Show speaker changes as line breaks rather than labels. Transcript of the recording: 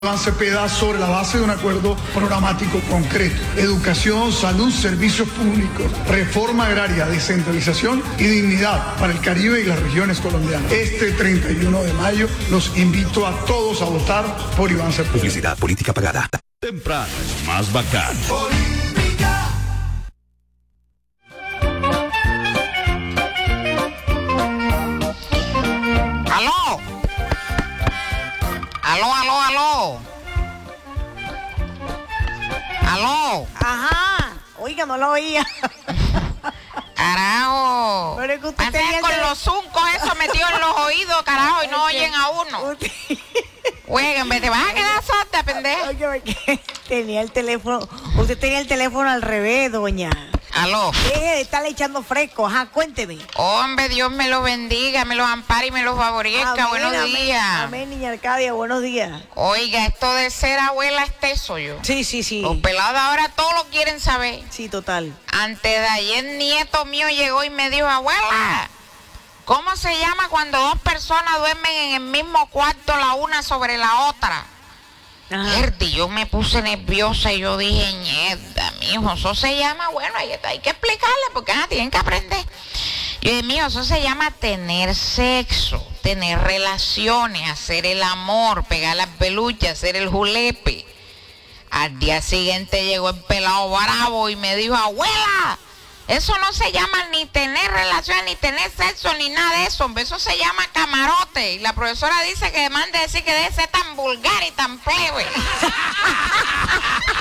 Iván Cepeda sobre la base de un acuerdo programático concreto. Educación, salud, servicios públicos, reforma agraria, descentralización y dignidad para el Caribe y las regiones colombianas. Este 31 de mayo los invito a todos a votar por Iván Cepeda.
Publicidad, política pagada.
Temprano es más bacán.
Aló.
Ajá. Oiga, no lo oía.
Carajo.
Pero es que usted
Pasen con los zuncos esos metidos en los oídos, carajo, y no oyen a uno. Jueguen, te vas a quedar sorda, pendeja.
Oye, tenía el teléfono. Usted tenía el teléfono al revés, doña.
Aló.
Deje de estarle echando fresco. Ajá, cuénteme.
Hombre, Dios me lo bendiga, me lo ampare y me lo favorezca.
Amén,
Buenos
amén,
días.
Amén, niña Arcadia, buenos días.
Oiga, esto de ser abuela es teso yo.
Sí.
Los pelados ahora todos lo quieren saber.
Sí, total.
Antes de ayer, nieto mío llegó y me dijo, abuela, ¿cómo se llama cuando dos personas duermen en el mismo cuarto la una sobre la otra? Y yo me puse nerviosa y yo dije, mierda, mijo, eso se llama, bueno, hay que explicarle porque tienen que aprender. Yo dije, mijo, eso se llama tener sexo, tener relaciones, hacer el amor, pegar las peluchas, hacer el julepe. Al día siguiente llegó el pelado bravo y me dijo, abuela, eso no se llama ni tener relaciones, ni tener sexo, ni nada de eso. Eso se llama camarote. Y la profesora dice que mande decir que debe ser tan vulgar y tan plebe.